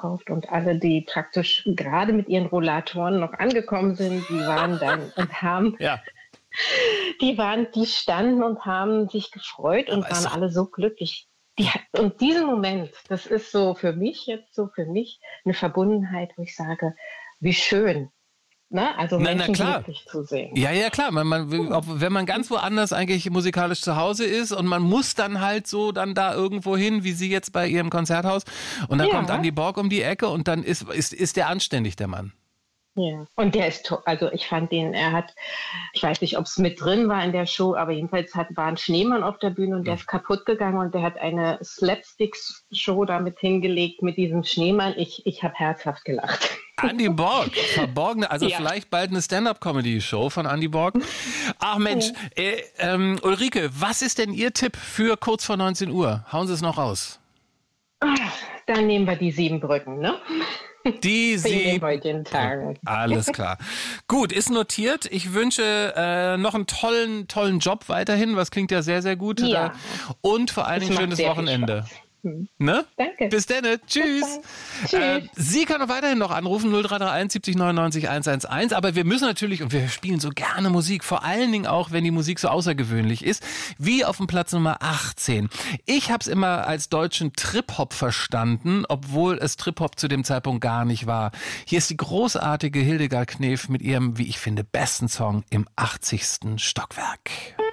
ausverkauft und alle, die praktisch gerade mit ihren Rollatoren noch angekommen sind, die waren dann und haben, Ja. die standen und haben sich gefreut und waren alle so glücklich. Und diesen Moment, das ist so für mich eine Verbundenheit, wo ich sage, wie schön. Ne? Also Menschen glücklich zu sehen. Ja, klar. Wenn man ganz woanders eigentlich musikalisch zu Hause ist und man muss dann halt so dann da irgendwo hin, wie Sie jetzt bei Ihrem Konzerthaus, und dann kommt Andy Borg um die Ecke und dann ist der anständig, der Mann. Ja, und der ist also ich fand den, ich weiß nicht, ob es mit drin war in der Show, aber jedenfalls war ein Schneemann auf der Bühne und der ist kaputt gegangen und der hat eine Slapstick-Show damit hingelegt mit diesem Schneemann. Ich habe herzhaft gelacht. Andy Borg, verborgene, also vielleicht bald eine Stand-up-Comedy-Show von Andy Borg. Ach Mensch, Ulrike, was ist denn Ihr Tipp für kurz vor 19 Uhr? Hauen Sie es noch raus. Dann nehmen wir die 7 Brücken, ne? Die 7 heutigen Tagen. Alles klar. Gut, ist notiert. Ich wünsche noch einen tollen Job weiterhin. Was klingt ja sehr, sehr gut. Ja. Und vor allen Dingen schönes Wochenende. Ne? Danke. Bis dann. Tschüss. Tschüss. Sie können weiterhin noch anrufen, 0331 70 99 111. Aber wir müssen natürlich, und wir spielen so gerne Musik, vor allen Dingen auch, wenn die Musik so außergewöhnlich ist, wie auf dem Platz Nummer 18. Ich habe es immer als deutschen Trip-Hop verstanden, obwohl es Trip-Hop zu dem Zeitpunkt gar nicht war. Hier ist die großartige Hildegard Knef mit ihrem, wie ich finde, besten Song im 80. Stockwerk.